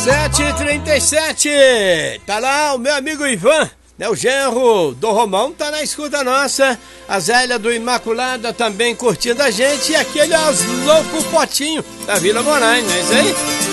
7h37, tá lá o meu amigo Ivan, né, o genro do Romão, tá na escuta nossa. A Zélia do Imaculada também curtindo a gente. E aquele é os louco potinho da Vila Moraes, não é isso aí?